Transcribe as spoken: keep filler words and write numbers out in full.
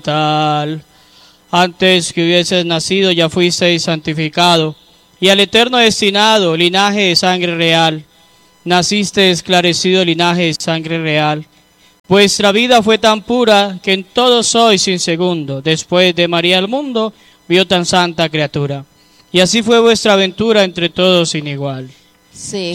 tal. Antes que hubieses nacido ya fuisteis santificado, y al eterno destinado, linaje de sangre real. Naciste esclarecido, linaje de sangre real. Vuestra vida fue tan pura que en todo sois insegundo. Después de María al mundo, vio tan santa criatura. Y así fue vuestra aventura entre todos sin igual. Sí.